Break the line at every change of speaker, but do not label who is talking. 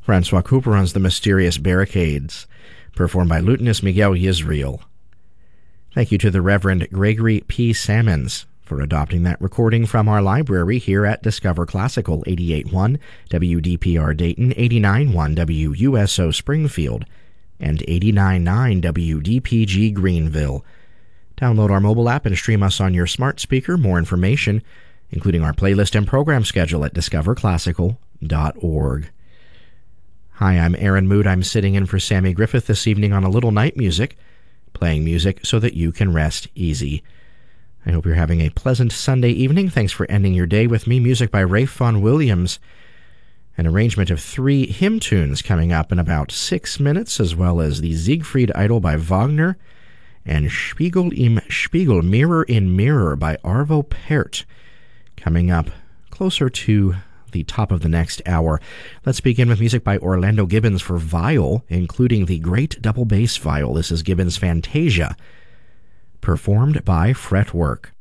Francois Couperin's The Mysterious Barricades, performed by lutenist Miguel Yisrael. Thank you to the Reverend Gregory P. Sammons for adopting that recording from our library here at Discover Classical 88.1 WDPR Dayton, 89.1 WUSO Springfield, and 89.9 WDPG Greenville. Download our mobile app and stream us on your smart speaker. More information, including our playlist and program schedule, at discoverclassical.org. Hi, I'm Aaron Mood. I'm sitting in for Sammy Griffith this evening on A Little Night Music, playing music so that you can rest easy. I hope you're having a pleasant Sunday evening. Thanks for ending your day with me. Music by Ralph Vaughan Williams, an arrangement of 3 hymn tunes coming up in about 6 minutes, as well as the Siegfried Idyll by Wagner and Spiegel im Spiegel, Mirror in Mirror by Arvo Pärt, coming up closer to the top of the next hour. Let's begin with music by Orlando Gibbons for viol, including the great double bass viol. This is Gibbons' Fantasia, performed by Fretwork.